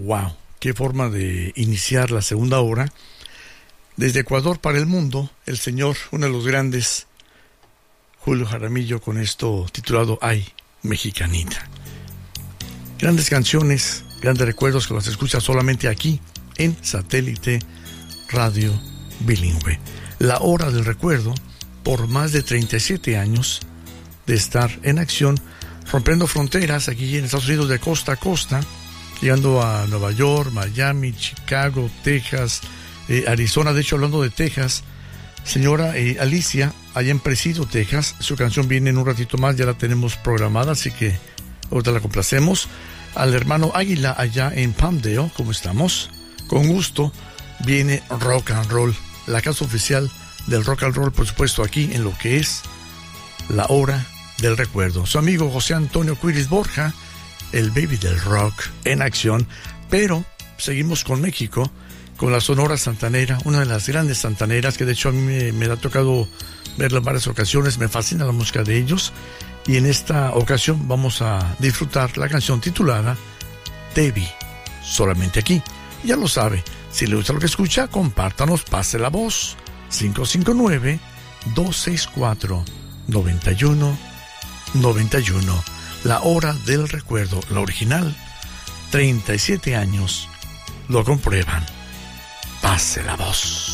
Wow, qué forma de iniciar la segunda hora. Desde Ecuador para el mundo, el señor, uno de los grandes, Julio Jaramillo, con esto titulado Ay, Mexicanita. Grandes canciones, grandes recuerdos que los escuchas solamente aquí, en Satélite Radio Bilingüe. La hora del recuerdo, por más de 37 años de estar en acción, rompiendo fronteras aquí en Estados Unidos de costa a costa, llegando a Nueva York, Miami, Chicago, Texas, Arizona. De hecho, hablando de Texas, señora Alicia, allá en Presidio, Texas, su canción viene en un ratito más, ya la tenemos programada, así que ahorita la complacemos. Al hermano Águila allá en Palmdale, ¿cómo estamos? Con gusto, viene Rock and Roll, la casa oficial del Rock and Roll, por supuesto, aquí en lo que es la hora del recuerdo. Su amigo José Antonio Quiris Borja, el baby del rock en acción, pero seguimos con México, con la Sonora Santanera, una de las grandes santaneras que de hecho a mí me ha tocado verla en varias ocasiones, me fascina la música de ellos, y en esta ocasión vamos a disfrutar la canción titulada Te vi, solamente aquí. Ya lo sabe, si le gusta lo que escucha, compártanos, pase la voz. 559-264-9191. La hora del recuerdo, la original, 37 años lo comprueban. Pase la voz.